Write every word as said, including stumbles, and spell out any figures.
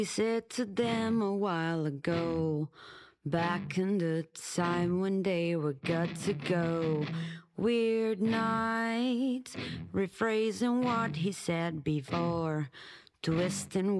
He said to them a while ago, back in the time when they were good to go. Weird nights, rephrasing what he said before, twisting